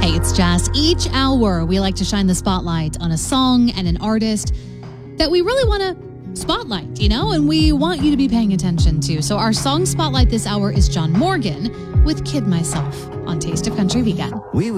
Hey, it's Jazz. Each hour, we like to shine the spotlight on a song and an artist that we really want to spotlight, and we want you to be paying attention to. So our song spotlight this hour is John Morgan with Kid Myself on Taste of Country Weekend.